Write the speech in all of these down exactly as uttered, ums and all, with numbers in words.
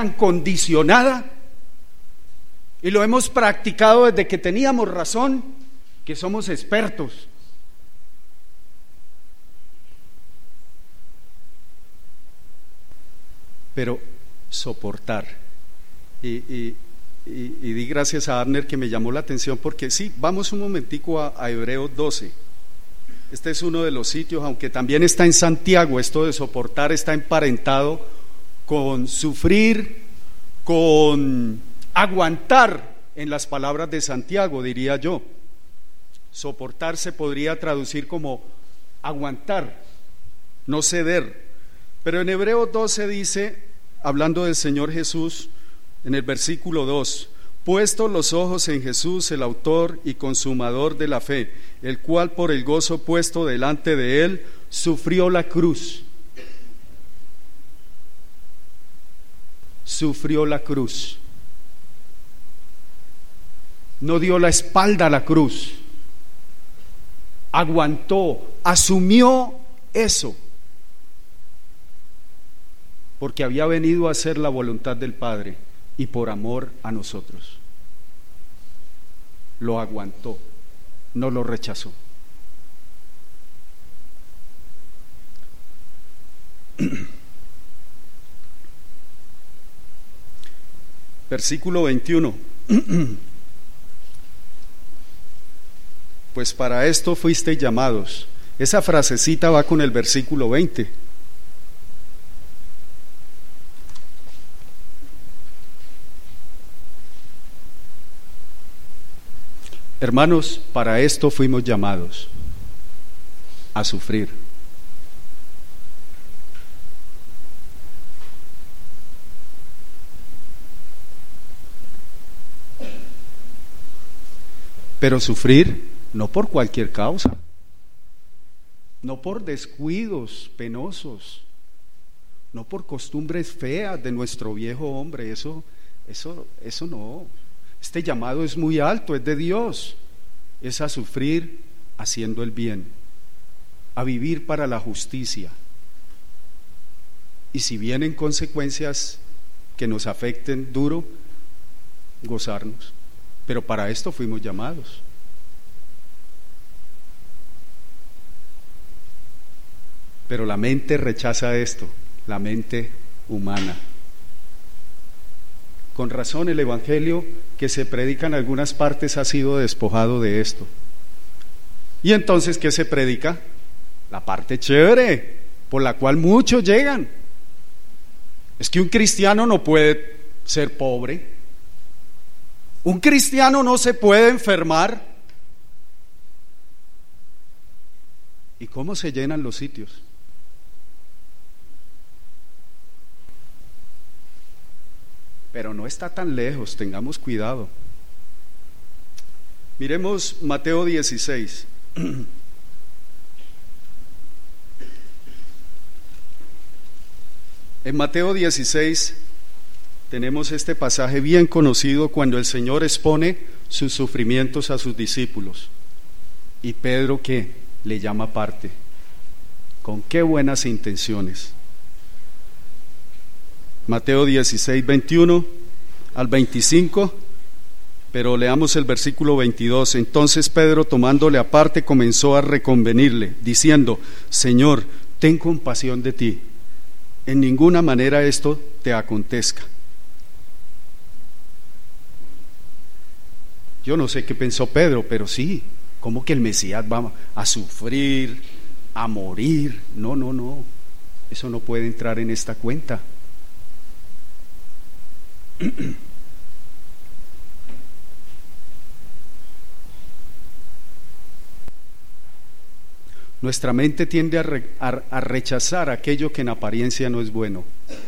tan condicionada y lo hemos practicado desde que teníamos razón, que somos expertos. Pero soportar. Y, y, y, y di gracias a Abner que me llamó la atención, porque sí, vamos un momentico a, a Hebreos doce. Este es uno de los sitios, aunque también está en Santiago. Esto de soportar está emparentado con sufrir, con aguantar, en las palabras de Santiago, diría yo. Soportar se podría traducir como aguantar, no ceder. Pero en Hebreos doce dice, hablando del Señor Jesús, en el versículo dos: puestos los ojos en Jesús, el autor y consumador de la fe, el cual por el gozo puesto delante de él sufrió la cruz. Sufrió la cruz. No dio la espalda a la cruz. Aguantó, asumió eso, porque había venido a hacer la voluntad del Padre y por amor a nosotros. Lo aguantó, no lo rechazó. Versículo veintiuno. Pues para esto fuisteis llamados. Esa frasecita va con el versículo veinte. Hermanos, para esto fuimos llamados, a sufrir. Pero sufrir no por cualquier causa, no por descuidos penosos, no por costumbres feas de nuestro viejo hombre. Eso, eso, eso no. Este llamado es muy alto, es de Dios. Es a sufrir haciendo el bien, a vivir para la justicia. Y si vienen consecuencias que nos afecten duro, gozarnos. Pero para esto fuimos llamados. Pero la mente rechaza esto, la mente humana. Con razón el evangelio que se predica en algunas partes ha sido despojado de esto. Y entonces, ¿qué se predica? La parte chévere, por la cual muchos llegan. Es que un cristiano no puede ser pobre. Un cristiano no se puede enfermar. ¿Y cómo se llenan los sitios? Pero no está tan lejos, tengamos cuidado. Miremos Mateo dieciséis. En Mateo dieciséis tenemos este pasaje bien conocido cuando el Señor expone sus sufrimientos a sus discípulos. Y Pedro, ¿qué? Le llama aparte. ¿Con qué buenas intenciones? Mateo dieciséis, veintiuno al veinticinco, pero leamos el versículo veintidós. Entonces Pedro, tomándole aparte, comenzó a reconvenirle, diciendo: Señor, ten compasión de ti, en ninguna manera esto te acontezca. Yo no sé qué pensó Pedro, pero sí, ¿cómo que el Mesías va a sufrir, a morir? No, no, no, eso no puede entrar en esta cuenta. Nuestra mente tiende a, re, a, a rechazar aquello que en apariencia no es bueno,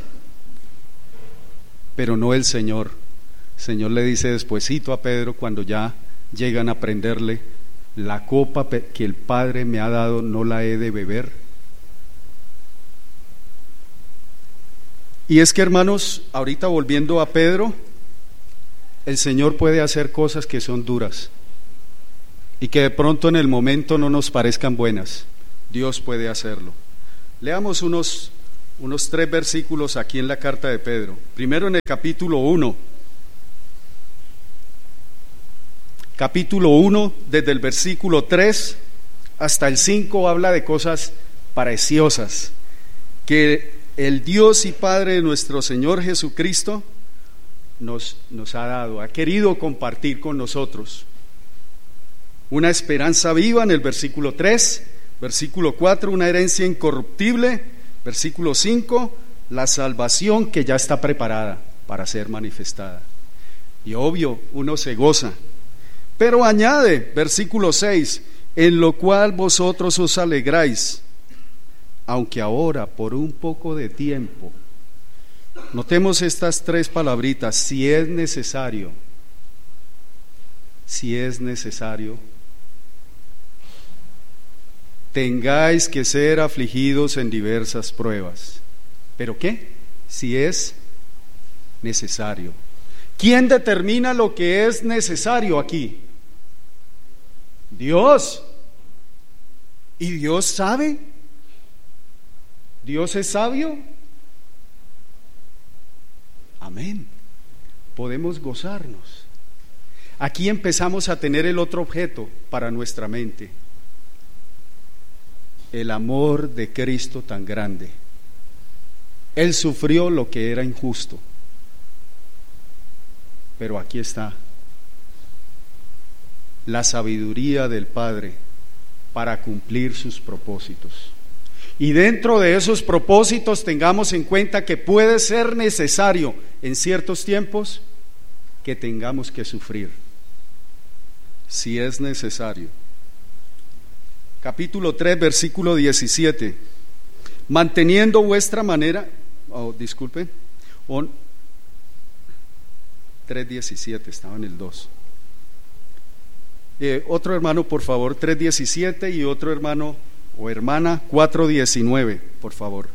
pero no el Señor. El Señor le dice despuesito a Pedro, cuando ya llegan a prenderle: la copa que el Padre me ha dado no la he de beber. Y es que, hermanos, ahorita volviendo a Pedro, el Señor puede hacer cosas que son duras y que de pronto en el momento no nos parezcan buenas. Dios puede hacerlo. Leamos unos unos tres versículos aquí en la carta de Pedro. Primero en el capítulo uno. Capítulo uno, desde el versículo tres hasta el cinco, habla de cosas preciosas que el Dios y Padre de nuestro Señor Jesucristo nos, nos ha dado, ha querido compartir con nosotros. Una esperanza viva en el versículo tres, versículo cuatro, una herencia incorruptible, versículo cinco, la salvación que ya está preparada para ser manifestada. Y obvio, uno se goza. Pero añade, versículo seis, en lo cual vosotros os alegráis, aunque ahora por un poco de tiempo. Notemos estas tres palabritas: si es necesario, si es necesario, tengáis que ser afligidos en diversas pruebas. ¿Pero qué? Si es necesario. ¿Quién determina lo que es necesario aquí? Dios. ¿Y Dios sabe? ¿Dios es sabio? Amén. Podemos gozarnos. Aquí empezamos a tener el otro objeto para nuestra mente: el amor de Cristo tan grande. Él sufrió lo que era injusto, pero aquí está la sabiduría del Padre para cumplir sus propósitos. Y dentro de esos propósitos tengamos en cuenta que puede ser necesario en ciertos tiempos que tengamos que sufrir, si es necesario. Capítulo tres, versículo diecisiete. Manteniendo vuestra manera, oh, disculpe, on, tres diecisiete, estaba en el dos. Eh, otro hermano, por favor, tres diecisiete, y otro hermano o hermana, cuatro diecinueve, por favor.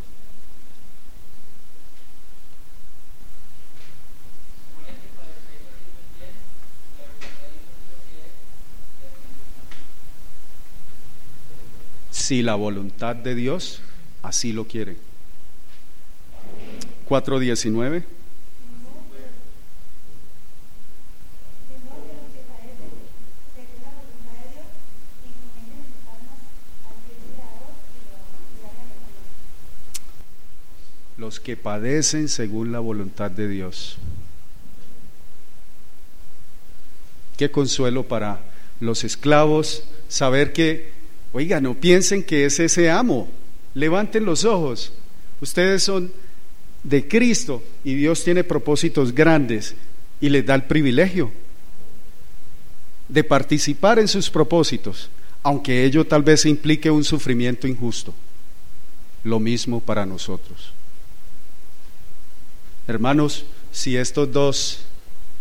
Si la voluntad de Dios así lo quiere. cuatro diecinueve. Los que padecen según la voluntad de Dios. Qué consuelo para los esclavos saber que, oiga, no piensen que es ese amo. Levanten los ojos. Ustedes son de Cristo y Dios tiene propósitos grandes y les da el privilegio de participar en sus propósitos, aunque ello tal vez implique un sufrimiento injusto. Lo mismo para nosotros. Hermanos, si estos dos